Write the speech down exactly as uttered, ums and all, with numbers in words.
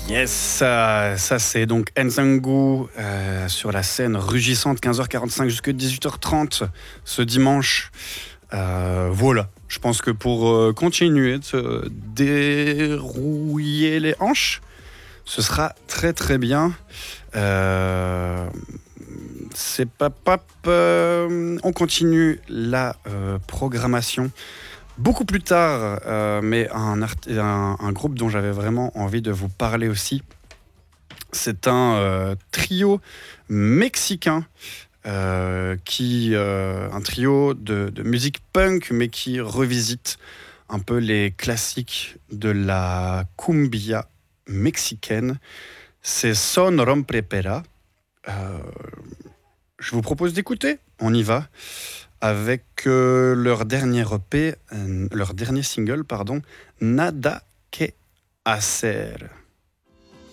Yes, ça, ça c'est donc Nzangu euh, sur la scène rugissante, quinze heures quarante-cinq jusqu'à dix-huit heures trente ce dimanche. Euh, voilà, je pense que pour euh, continuer de se dérouiller les hanches, ce sera très très bien. Euh, c'est pas pop. Euh, on continue la euh, programmation. Beaucoup plus tard, euh, mais un, art- un, un groupe dont j'avais vraiment envie de vous parler aussi, c'est un euh, trio mexicain, euh, qui, euh, un trio de, de musique punk, mais qui revisite un peu les classiques de la cumbia mexicaine. C'est Son Romprepera. Euh, je vous propose d'écouter. On y va. Avec euh, leur dernier E P, euh, leur dernier single, pardon, Nada que hacer.